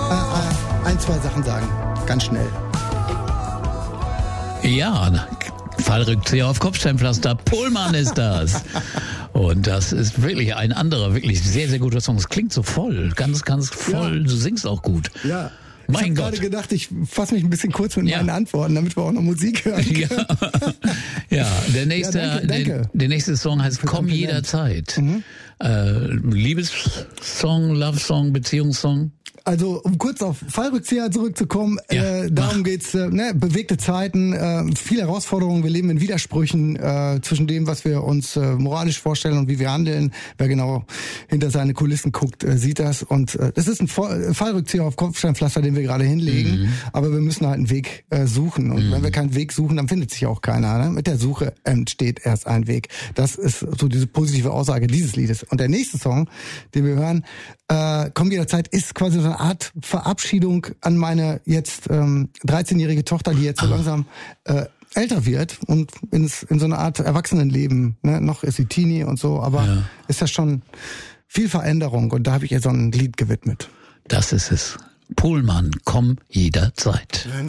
ein, zwei Sachen sagen, ganz schnell. Ja, Fallrückzieher auf Kopfsteinpflaster, Pohlmann ist das. Und das ist wirklich ein anderer, wirklich sehr, sehr guter Song. Es klingt so voll, ganz, ganz voll. Ja. Du singst auch gut. Ja. Mein ich Gott. habe gerade gedacht, ich fasse mich ein bisschen kurz mit meinen Antworten, damit wir auch noch Musik hören können. Ja, der nächste, danke. Der nächste Song heißt Komm jederzeit. Liebessong, Love-Song, Beziehungssong. Also, um kurz auf Fallrückzieher zurückzukommen, darum geht's, bewegte Zeiten, viele Herausforderungen, wir leben in Widersprüchen zwischen dem, was wir uns moralisch vorstellen und wie wir handeln. Wer genau hinter seine Kulissen guckt, sieht das. Und das ist ein Fallrückzieher auf Kopfsteinpflaster, den wir gerade hinlegen, aber wir müssen halt einen Weg suchen. Und wenn wir keinen Weg suchen, dann findet sich auch keiner. Ne? Mit der Suche entsteht erst ein Weg. Das ist so diese positive Aussage dieses Liedes. Und der nächste Song, den wir hören, Komm jederzeit, ist quasi so eine Art Verabschiedung an meine jetzt 13-jährige Tochter, die jetzt so langsam älter wird und in so eine Art Erwachsenenleben. Ne? Noch ist sie Teenie und so, aber ist ja schon viel Veränderung und da habe ich ihr so ein Lied gewidmet. Das ist es. Pohlmann, komm jederzeit.